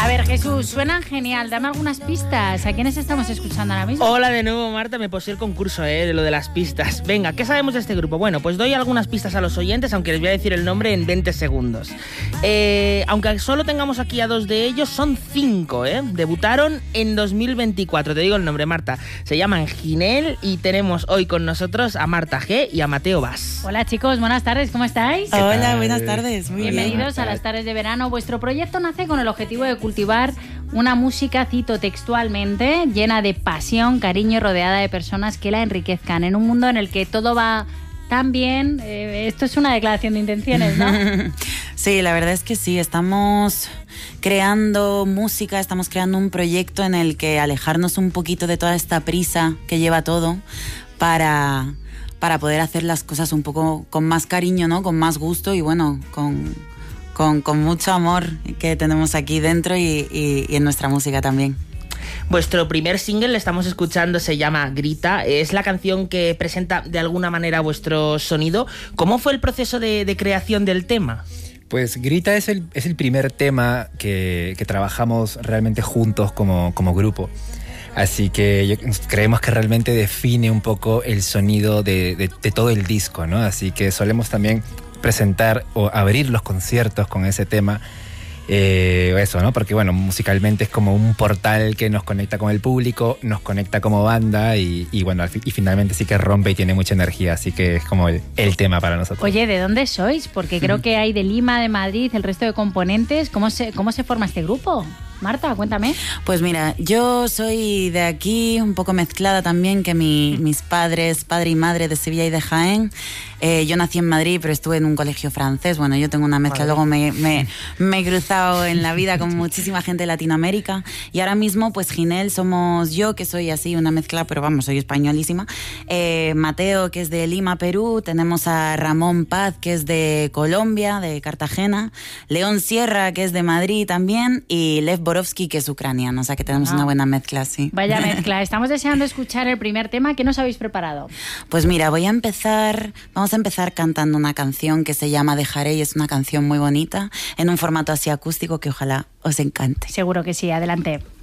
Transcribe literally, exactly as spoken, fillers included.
ver, Jesús, suenan genial. Dame algunas pistas. ¿A quiénes estamos escuchando ahora mismo? Hola de nuevo, Marta. Me posee el concurso, ¿eh? De lo de las pistas. Venga, ¿qué sabemos de este grupo? Bueno, pues doy algunas pistas a los oyentes, aunque les voy a decir el nombre en veinte segundos. Eh, aunque solo tengamos aquí a dos de ellos, son cinco, ¿eh? Debutaron en dos mil veinticuatro. Te digo el nombre, Marta. Se llaman Ginel y tenemos hoy con nosotros a Marta G y a Mateo Bas. Hola, chicos. Buenas tardes. ¿Cómo estáis? Hola, buenas tardes. Muy Bienvenidos bien. a las tardes de verano. Vuestro proyecto nace con el objetivo de cultivar una música, cito textualmente, llena de pasión, cariño y rodeada de personas que la enriquezcan. En un mundo en el que todo va tan bien, eh, esto es una declaración de intenciones, ¿no? Sí, la verdad es que sí, estamos creando música, estamos creando un proyecto en el que alejarnos un poquito de toda esta prisa que lleva todo para, para poder hacer las cosas un poco con más cariño, ¿no? Con más gusto y bueno, con... Con, con mucho amor que tenemos aquí dentro y, y, y en nuestra música también. Vuestro primer single, le estamos escuchando, se llama Grita. Es la canción que presenta de alguna manera vuestro sonido. ¿Cómo fue el proceso de, de creación del tema? Pues Grita es el, es el primer tema que, que trabajamos realmente juntos como, como grupo. Así que yo, creemos que realmente define un poco el sonido de, de, de todo el disco, ¿no? Así que solemos también presentar o abrir los conciertos con ese tema, eh, eso, ¿no? Porque bueno, musicalmente es como un portal que nos conecta con el público, nos conecta como banda y, y bueno, y finalmente sí que rompe y tiene mucha energía, así que es como el, el tema para nosotros. Oye, ¿de dónde sois? Porque creo que hay de Lima, de Madrid, el resto de componentes. ¿Cómo se, cómo se forma este grupo? Marta, cuéntame. Pues mira, yo soy de aquí, un poco mezclada también, que mi, mis padres, padre y madre de Sevilla y de Jaén. Eh, yo nací en Madrid, pero estuve en un colegio francés. Bueno, yo tengo una mezcla, luego me, me, me he cruzado en la vida con muchísima gente de Latinoamérica. Y ahora mismo, pues Ginel somos yo, que soy así, una mezcla, pero vamos, soy españolísima. Eh, Mateo, que es de Lima, Perú. Tenemos a Ramón Paz, que es de Colombia, de Cartagena. León Sierra, que es de Madrid también. Y Lev Borovsky, que es ucraniano, o sea que tenemos ah. una buena mezcla, sí. Vaya mezcla. Estamos deseando escuchar el primer tema. ¿Qué nos habéis preparado? Pues mira, voy a empezar, vamos a empezar cantando una canción que se llama Dejaré y es una canción muy bonita, en un formato así acústico que ojalá os encante. Seguro que sí, adelante.